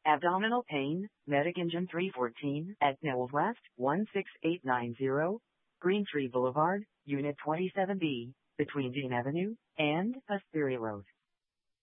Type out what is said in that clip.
Abdominal pain, Medic Engine 314 at Newell West, 16890, Green Tree Boulevard, Unit 27B, between Dean Avenue and Hesperia Road.